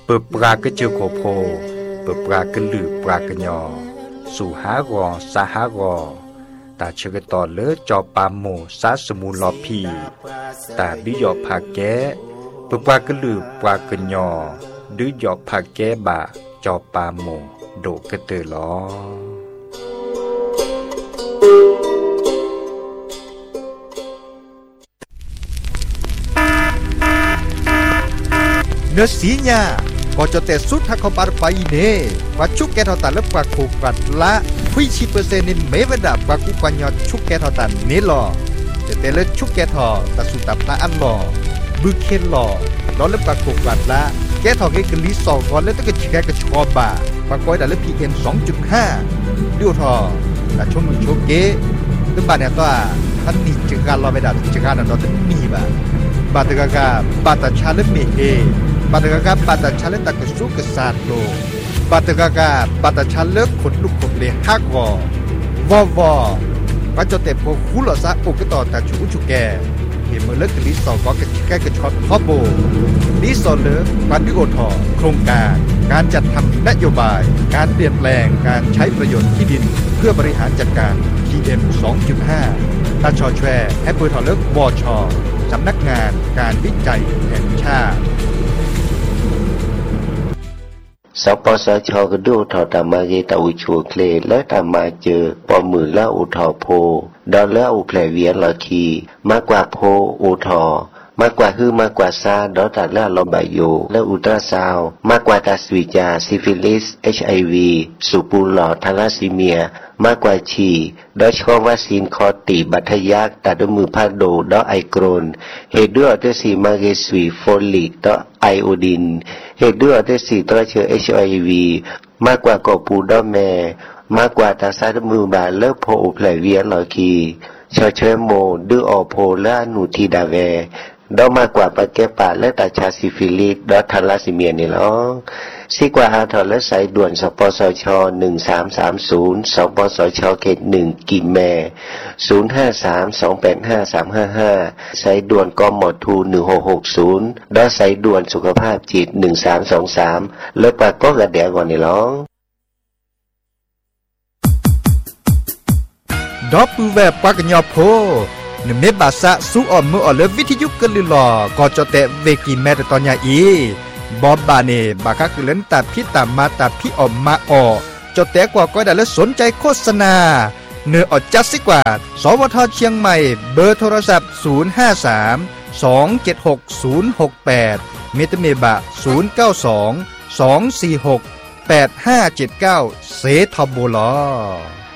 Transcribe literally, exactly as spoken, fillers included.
ปิดปลากระเจือโคโพเปิดปลากระลือปลากระยอสู่หากอสาหากอตาเชกตอเลจอปาโมสาสมูลอพีตาดิยอผาแกเปิดปลากระลือปลากระยอดิยอผาแกบาจอปาโมโดกระเตอลอเนื้อสีญาก็จะแต่สุดถ้าเขาปาร์ไปเน่ว่าชุกแกทอตันและกว่าโคกัดละวิชิเปอร์เซ็นต์นี่ไม่เวดากว่ากูกวนยอดชุกแกทอตันนี่หรอแต่แต่ละชุกแกทอตัดสุดตับละอันหรอบึกเข็นหรอล้อเล็บกว่าโคกัดละแกทอแกกลีสองก่อนแล้วต้องกระแกกระชอบ่าปากก้อยแต่ละพีเอ็มสองจุดห้าดิวทอแต่ชมมือโชเกตึ้งบ้านเนี่ยตัวท่านนี่จึงการรอไปดับจึงการนั่นเราต้องมีบ่าบาตกากาบาตชาเลเมเอบาตกากาบาตชาเลตะกสุกสาโลบาตกากาบาตชาเลขนลุกขนเลฮักวอวอวอปัจจเตโพคุลซะโอกตอตาชูอุชุแกเฮมเลิกลิสอก็กะแกกะช็อตฮอบโบลิสอเลปันดิโอทอโครงการการจัดทำนโยบายการเปลี่ยนแปลงการใช้ประโยชน์ที่ดินเพื่อบริหารจัดการ พี เอ็ม สองจุดห้า ตาชอแชร์แอปเปิลทอเลิกวอชอสำนักงานการวิจัยแห่งชาติสปสชก็ดูถอดตามาเกตาอุชัวเคลและตามาเจอปอมือละอุทอโพดอลละอุแผลเวียนละคีมากกว่าโพอุทอมากกว่าฮือมากกว่าซาดอตัดละลอมบายโยและอุตราซาวมากกว่าตาสวิจาซิฟิลิส เอช ไอ วี สุปูหลอดทาราซีเมียมากกว่าฉีดอชอวัคซีนคอติบัทยักตัดมือพาโดดอไอโกรนเฮดูอัตสีมาเกสวีโฟลิกดอไอโอดินเฮดูอัตสีตัวเชื้อ เอช ไอ วี มากกว่ากอปูดอแม่มากกว่าตาซาดมือบาเลิกโพอุแผลเวียนหลอคีชอเชโมดืออโพและนูทีดาเวดอมากกว่าปะแกปาและตาชาซิฟิลิสดอทาราซิเมียนี่ล้อซีกว่าอาทอและสายด่วนสปสชหนึ่งสามสามศูนย์สปสชเขตหนึ่งกิมแมศูนย์ห้าสามสองแปดห้าสามห้าห้าสายด่วนกมทูหนึ่งหกหกศูนย์ดอสายด่วนสุขภาพจิตหนึ่งสามสองสามเลิกปากก็กระเดียก่อนนี่ล้อดอปูแวบปากญอโพนเมบาสะสู้ออมมือออเลวิทยุกลือหลอก็จะแต่เวกิแมตตอนยาอีบอบบาเนบาคักเล่นตัดพี่ตามมาตัดพี่ออมมาออจะแต่กว่าก็ได้แล้วสนใจโฆษณาเนื้ออดจัดสิกว่าสวทเชียงใหม่เบอร์โทรศัพท์ศูนย์ ห้า สาม สอง เจ็ด หก ศูนย์ หก แปดเมตเมบะศูนย์ เก้า สอง สอง สี่ หก แปด ห้า เจ็ด เก้าเสทบลอ